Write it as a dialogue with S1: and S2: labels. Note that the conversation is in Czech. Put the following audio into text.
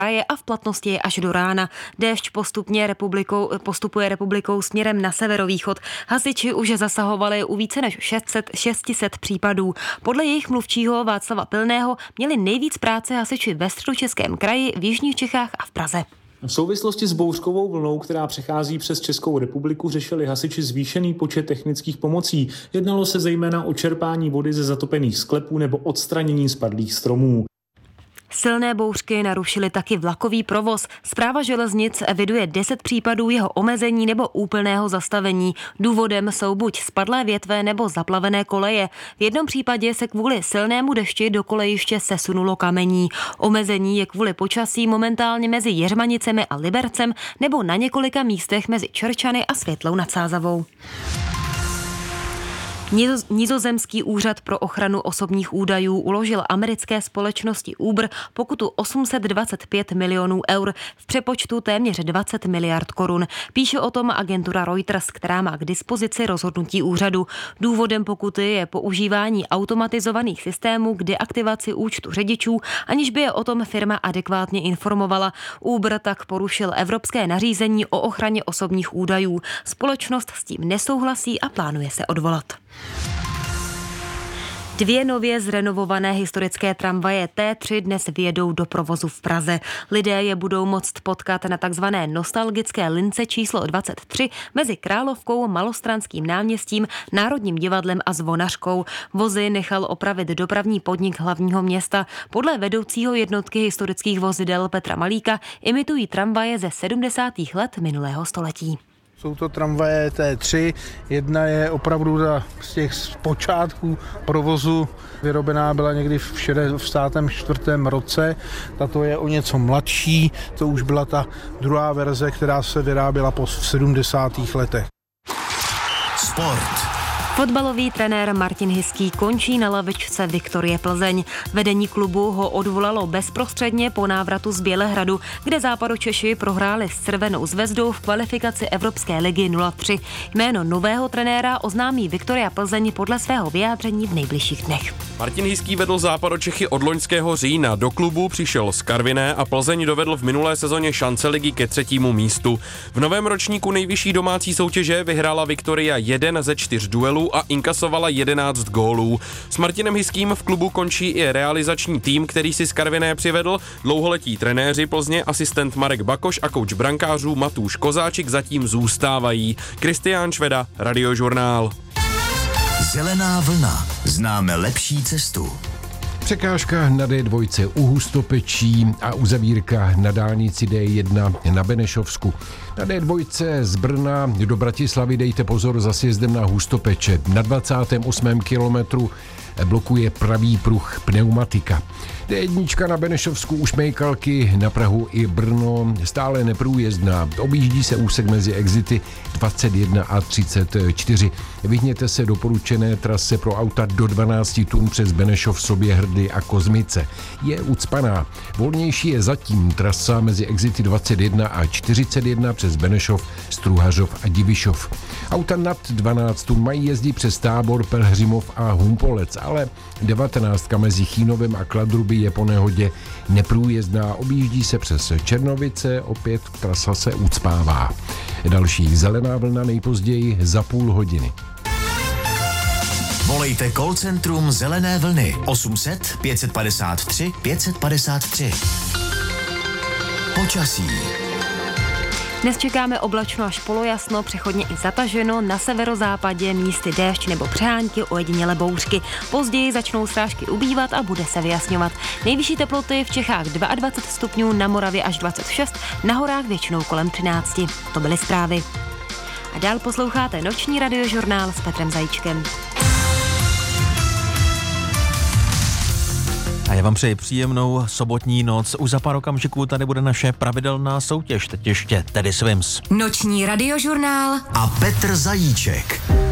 S1: kraje a v platnosti je až do rána. Déšť postupuje republikou směrem na severovýchod. Hasiči už zasahovali u více než 600 případů. Podle jejich mluvčího Václava Pilného měli nejvíc práce hasiči ve Středočeském kraji, v jižních Čechách a v Praze.
S2: V souvislosti s bouřkovou vlnou, která přechází přes Českou republiku, řešili hasiči zvýšený počet technických pomocí. Jednalo se zejména o čerpání vody ze zatopených sklepů nebo odstranění spadlých stromů.
S1: Silné bouřky narušily taky vlakový provoz. Správa železnic eviduje 10 případů jeho omezení nebo úplného zastavení. Důvodem jsou buď spadlé větve nebo zaplavené koleje. V jednom případě se kvůli silnému dešti do kolejiště sesunulo kamení. Omezení je kvůli počasí momentálně mezi Jeřmanicemi a Libercem nebo na několika místech mezi Čerčany a Světlou nad Sázavou. Nizozemský úřad pro ochranu osobních údajů uložil americké společnosti Uber pokutu 825 milionů eur, v přepočtu téměř 20 miliard korun. Píše o tom agentura Reuters, která má k dispozici rozhodnutí úřadu. Důvodem pokuty je používání automatizovaných systémů k deaktivaci účtu řidičů, aniž by je o tom firma adekvátně informovala. Uber tak porušil evropské nařízení o ochraně osobních údajů. Společnost s tím nesouhlasí a plánuje se odvolat. 2 nově zrenovované historické tramvaje T3 dnes vjedou do provozu v Praze. Lidé je budou moct potkat na takzvané nostalgické lince číslo 23 mezi Královkou, Malostranským náměstím, Národním divadlem a Zvonařkou. Vozy nechal opravit dopravní podnik hlavního města. Podle vedoucího jednotky historických vozidel Petra Malíka imitují tramvaje ze 70. let minulého století.
S3: Jsou to tramvaje T3, jedna je opravdu z těch počátků provozu, vyrobená byla někdy v 64. roce, tato je o něco mladší, to už byla ta druhá verze, která se vyráběla v 70. letech.
S4: Sport.
S1: Fotbalový trenér Martin Hiský končí na lavičce Viktorie Plzeň. Vedení klubu ho odvolalo bezprostředně po návratu z Bělehradu, kde Západočeši prohráli s Červenou Zvezdou v kvalifikaci Evropské ligy 0-3. Jméno nového trenéra oznámí Viktoria Plzeň podle svého vyjádření v nejbližších dnech.
S5: Martin Hiský vedl Západočechy od loňského října. Do klubu přišel z Karviné a Plzeň dovedl v minulé sezóně šance ligy ke 3. místu. V novém ročníku nejvyšší domácí soutěže vyhrála Viktoria 1 ze 4 duelů a inkasovala 11 gólů. S Martinem Hiským v klubu končí i realizační tým, který si z Karviné přivedl. Dlouholetí trenéři Plzně, asistent Marek Bakoš a kouč brankářů Matúš Kozáčik zatím zůstávají. Kristián Šveda, Radiožurnál.
S4: Zelená vlna. Známe lepší cestu.
S6: Překážka na D2 u Hustopečí a uzavírka na dálnici D1 na Benešovsku. Na D2 z Brna do Bratislavy dejte pozor za sjezdem na Hustopeče. Na 28. kilometru blokuje pravý pruh pneumatika. D1 na Benešovsku u Šmejkalky, na Prahu i Brno stále neprůjezdná. Objíždí se úsek mezi exity 21 a 34. Vyhněte se doporučené trase pro auta do 12 tun přes Benešov, Soběhrdy a Kozmice. Je ucpaná. Volnější je zatím trasa mezi exity 21 a 41 přes Benešov, Struhařov a Divišov. Auta nad 12 tun mají jezdit přes Tábor, Pelhřimov a Humpolec, ale 19 mezi Chínovem a Kladruby je po nehodě neprůjezdná. Objíždí se přes Černovice, opět trasa se ucpává. Další zelená vlna nejpozději za půl hodiny.
S4: Volejte call centrum Zelené vlny 800 553 553. Počasí.
S1: Dnes čekáme oblačno až polojasno, přechodně i zataženo, na severozápadě místy déšť nebo přehánky, ojedinělé bouřky. Později začnou srážky ubývat a bude se vyjasňovat. Nejvyšší teploty v Čechách 22 stupňů, na Moravě až 26, na horách většinou kolem 13. To byly zprávy. A dál posloucháte noční radiožurnál s Petrem Zajíčkem.
S7: A já vám přeji příjemnou sobotní noc. Už za pár okamžiků tady bude naše pravidelná soutěž. Teď ještě Teddy Swims.
S8: Noční radiožurnál
S4: a Petr Zajíček.